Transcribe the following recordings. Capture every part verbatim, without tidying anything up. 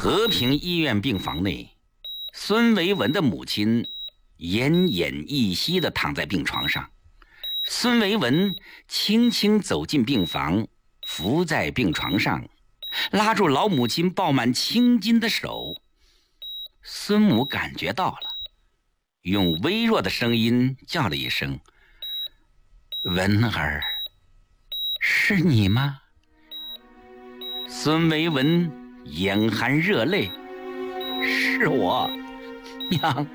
和平医院病房内，孙维文的母亲奄奄一息地躺在病床上。孙维文轻轻走进病房，伏在病床上，拉住老母亲抱满青筋的手。孙母感觉到了，用微弱的声音叫了一声：“文儿，是你吗？”孙维文眼含热泪：“是我，娘。”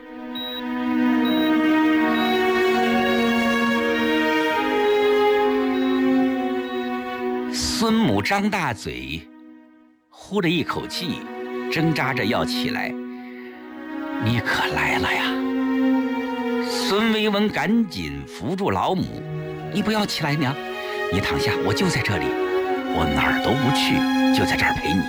孙母张大嘴，呼了一口气，挣扎着要起来。“你可来了呀！”孙维文赶紧扶住老母：“你不要起来，娘，你躺下，我就在这里，我哪儿都不去，就在这儿陪你。”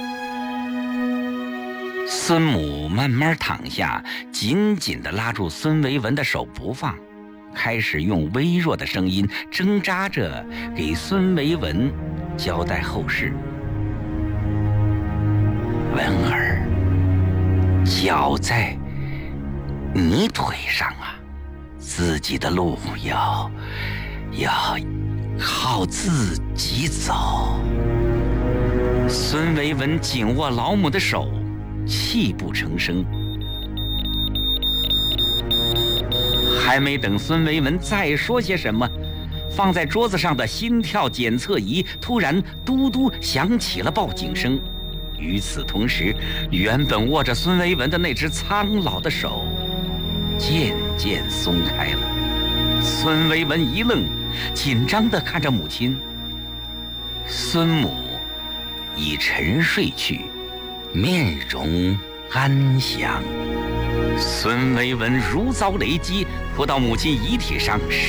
孙母慢慢躺下，紧紧地拉住孙维文的手不放，开始用微弱的声音挣扎着给孙维文交代后事。“文儿，脚在你腿上啊，自己的路要要靠自己走。”孙维文紧握老母的手，泣不成声。还没等孙维文再说些什么，放在桌子上的心跳检测仪突然嘟嘟响起了报警声。与此同时，原本握着孙维文的那只苍老的手渐渐松开了。孙维文一愣，紧张地看着母亲。孙母已沉睡去，面容安详。孙维文如遭雷击，扑到母亲遗体上，